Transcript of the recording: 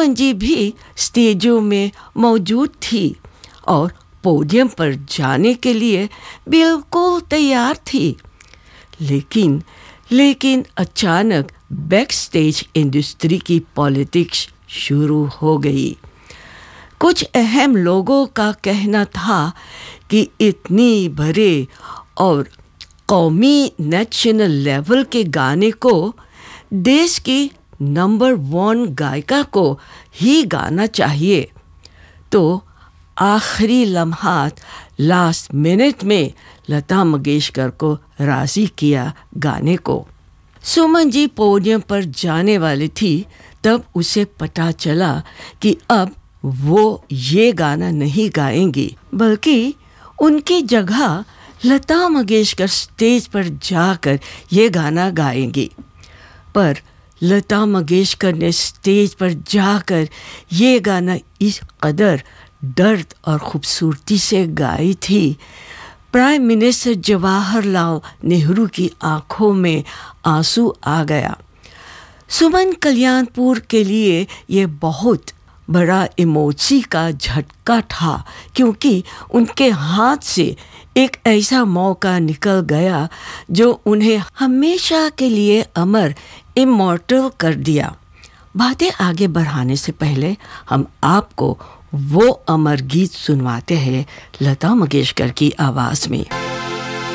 सुमन जी भी स्टेजों में मौजूद थी और पोडियम पर जाने के लिए बिल्कुल तैयार थी। लेकिन अचानक बैक स्टेज इंडस्ट्री की पॉलिटिक्स शुरू हो गई। कुछ अहम लोगों का कहना था कि इतनी बड़े और कौमी नेशनल लेवल के गाने को देश की नंबर 1 गायिका को ही गाना चाहिए। तो आखिरी लम्हात लास्ट मिनट में लता मंगेशकर को राज़ी किया गाने को। सुमन जी पोडियम पर जाने वाली थी तब उसे पता चला कि अब वो ये गाना नहीं गाएंगी, बल्कि उनकी जगह लता मंगेशकर स्टेज पर जाकर ये गाना गाएंगी। पर लता मंगेशकर ने स्टेज पर जाकर ये गाना इस कदर दर्द और खूबसूरती से गाई थी, प्राइम मिनिस्टर जवाहरलाल नेहरू की आंखों में आंसू आ गया। सुमन कल्याणपुर के लिए ये बहुत बड़ा इमोजी का झटका था, क्योंकि उनके हाथ से एक ऐसा मौका निकल गया जो उन्हें हमेशा के लिए अमर इमॉर्टल कर दिया। बातें आगे बढ़ाने से पहले हम आपको वो अमर गीत सुनवाते हैं लता मंगेशकर की आवाज़ में।